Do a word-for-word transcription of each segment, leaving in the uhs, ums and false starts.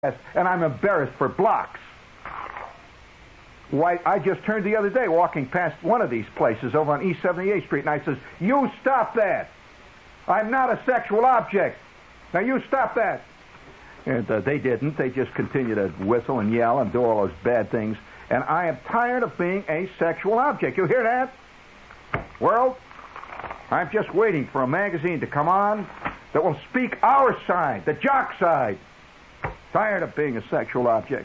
and I'm embarrassed for blocks. Why, I just turned the other day walking past one of these places over on East seventy-eighth Street, and I says, "You stop that. I'm not a sexual object. Now you stop that." And uh, they didn't. They just continued to whistle and yell and do all those bad things. And I am tired of being a sexual object. You hear that? World, I'm just waiting for a magazine to come on that will speak our side, the jock side. Tired of being a sexual object.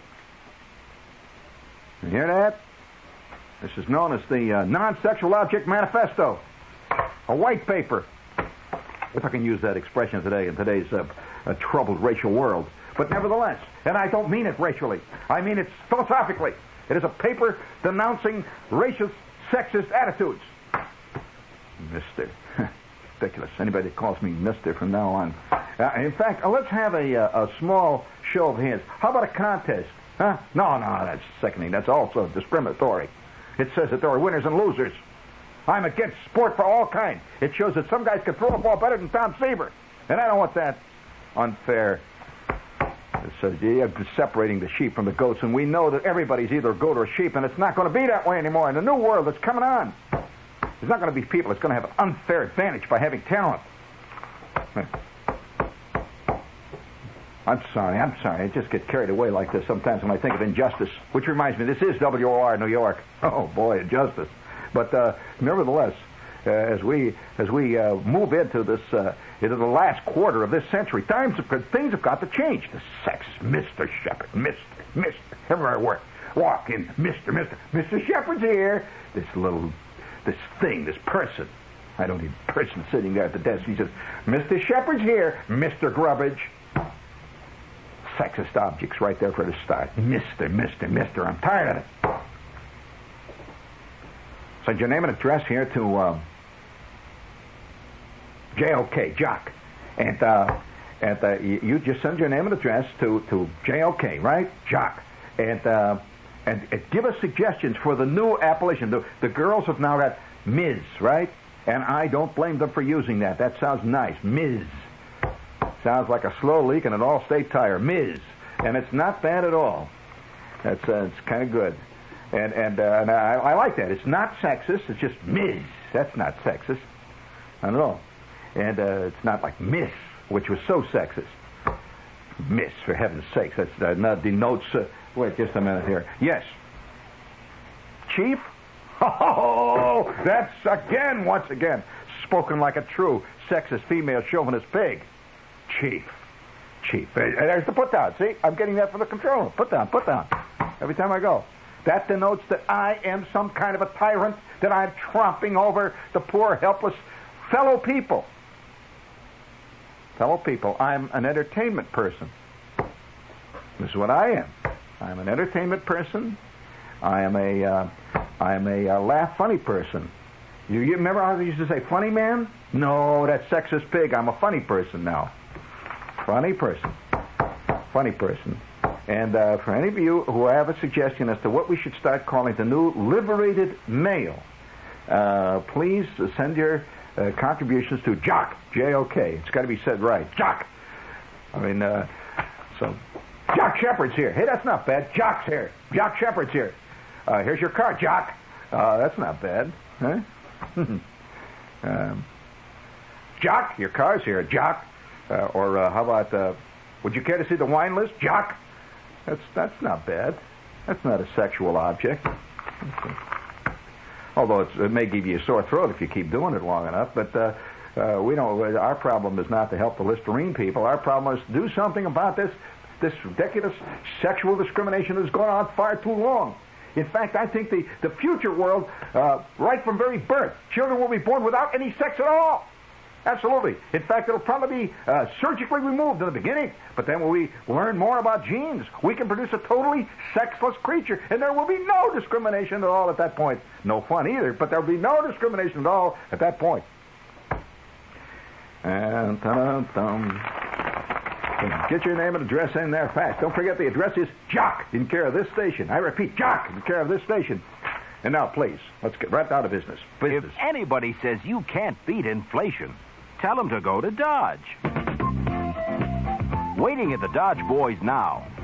You hear that? This is known as the uh, Non-Sexual Object Manifesto. A white paper. If I can use that expression today in today's uh, uh, troubled racial world. But nevertheless, and I don't mean it racially, I mean it philosophically. It is a paper denouncing racist, sexist attitudes. Mister Ridiculous. Anybody that calls me Mister from now on. Uh, in fact, uh, let's have a, uh, a small show of hands. How about a contest? Huh? No, no, that's sickening. That's also discriminatory. It says that there are winners and losers. I'm against sport for all kinds. It shows that some guys can throw a ball better than Tom Seaver. And I don't want that. Unfair. It's uh, yeah, separating the sheep from the goats, and we know that everybody's either a goat or a sheep, and it's not going to be that way anymore in the new world that's coming on. There's not going to be people that's going to have an unfair advantage by having talent. I'm sorry, I'm sorry. I just get carried away like this sometimes when I think of injustice. Which reminds me, this is W O R New York. Oh, boy, injustice. But uh, nevertheless, uh, as we as we uh, move into this uh, into the last quarter of this century, times have, things have got to change. The sex, Mister Shepard, Mister, Mister, everywhere I work, walk in, Mister, Mister, Mister Shepard's here. This little, this thing, this person. I don't need a person sitting there at the desk. He says, "Mister Shepard's here, Mister Grubbage." Sexist objects right there for the start. Mister, Mister, Mister. I'm tired of it. Send your name and address here to uh, J O K, Jock. And, uh, and uh, you just send your name and address to, to J O K, right? Jock. And, uh, and, and give us suggestions for the new appellation. The, the girls have now got Miz, right? And I don't blame them for using that. That sounds nice. Miz. Sounds like a slow leak in an all-state tire. Miz. And it's not bad at all. That's uh, it's kind of good. And and, uh, and I, I like that. It's not sexist. It's just Miz. That's not sexist. Not at all. And uh, it's not like Miss, which was so sexist. Miss, for heaven's sakes. That's uh, not denotes... Uh, wait just a minute here. Yes. Chief? Oh, that's again, once again, spoken like a true sexist female chauvinist pig. Chief. Chief. There's the put down. See? I'm getting that from the controller. Put down, put down. Every time I go. That denotes that I am some kind of a tyrant, that I'm tromping over the poor, helpless fellow people. Fellow people. I'm an entertainment person. This is what I am. I'm an entertainment person. I am a, uh, I am a uh, laugh funny person. You, you remember how they used to say funny man? No, that's sexist pig. I'm a funny person now. Funny person. Funny person. And uh, for any of you who have a suggestion as to what we should start calling the new liberated male, uh, please send your uh, contributions to Jock, J O K. It's got to be said right. Jock. I mean, uh, so, Jock Shepard's here. Hey, that's not bad. Jock's here. Jock Shepard's here. Uh, here's your car, Jock. Uh, that's not bad. Huh? um, Jock, your car's here. Jock. Uh, or uh, how about, uh, would you care to see the wine list? Jock? That's that's not bad. That's not a sexual object. Although it's, it may give you a sore throat if you keep doing it long enough. But uh, uh, we don't. Our problem is not to help the Listerine people. Our problem is to do something about this this ridiculous sexual discrimination that's gone on far too long. In fact, I think the, the future world, uh, right from very birth, children will be born without any sex at all. Absolutely. In fact, it'll probably be uh, surgically removed in the beginning. But then when we learn more about genes, we can produce a totally sexless creature. And there will be no discrimination at all at that point. No fun either, but there will be no discrimination at all at that point. And dum-dum. Get your name and address in there fast. Don't forget the address is Jock, in care of this station. I repeat, Jock, in care of this station. And now, please, let's get right down to business. business. If anybody says you can't beat inflation, tell them to go to Dodge. Waiting at the Dodge Boys now